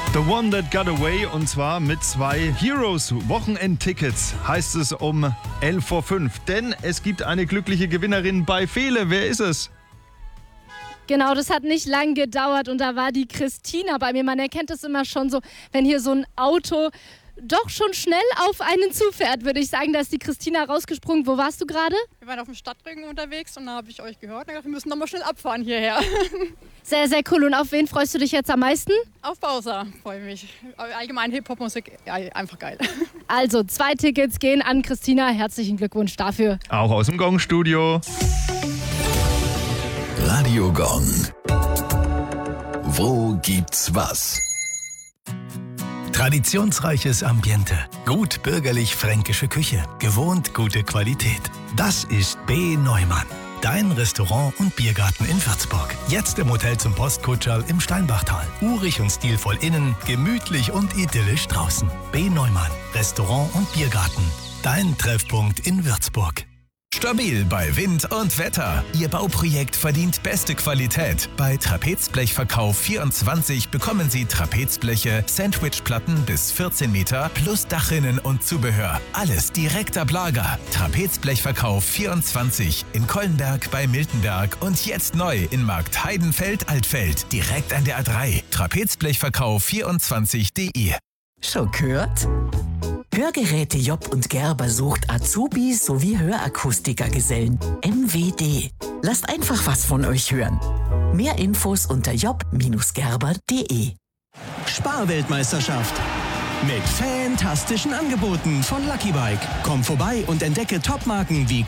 The One That Got Away, und zwar mit 2 Heroes-Wochenendtickets, heißt es um 11:05 Uhr. Denn es gibt eine glückliche Gewinnerin bei Fele. Wer ist es? Genau, das hat nicht lang gedauert und da war die Christina bei mir. Man erkennt es immer schon so, wenn hier so ein Auto doch schon schnell auf einen zufährt, würde ich sagen. Da ist die Christina rausgesprungen. Wo warst du gerade? Wir waren auf dem Stadtring unterwegs und da habe ich euch gehört und gedacht, wir müssen nochmal schnell abfahren hierher. Sehr, sehr cool. Und auf wen freust du dich jetzt am meisten? Auf Bowser freue ich mich. Allgemein Hip-Hop-Musik, ja, einfach geil. Also 2 Tickets gehen an Christina. Herzlichen Glückwunsch dafür. Auch aus dem Gong-Studio. Radio Gong. Wo gibt's was? Traditionsreiches Ambiente, gut bürgerlich-fränkische Küche, gewohnt gute Qualität. Das ist B. Neumann, dein Restaurant und Biergarten in Würzburg. Jetzt im Hotel zum Postkutscherl im Steinbachtal. Urig und stilvoll innen, gemütlich und idyllisch draußen. B. Neumann, Restaurant und Biergarten. Dein Treffpunkt in Würzburg. Stabil bei Wind und Wetter. Ihr Bauprojekt verdient beste Qualität. Bei Trapezblechverkauf24 bekommen Sie Trapezbleche, Sandwichplatten bis 14 Meter plus Dachrinnen und Zubehör. Alles direkt ab Lager. Trapezblechverkauf24 in Kollenberg bei Miltenberg und jetzt neu in Markt Heidenfeld-Altfeld. Direkt an der A3. Trapezblechverkauf24.de. Schon gehört? Hörgeräte Job und Gerber sucht Azubis sowie Hörakustikergesellen. MWD. Lasst einfach was von euch hören. Mehr Infos unter job-gerber.de. Sparweltmeisterschaft. Mit fantastischen Angeboten von Lucky Bike. Komm vorbei und entdecke Topmarken wie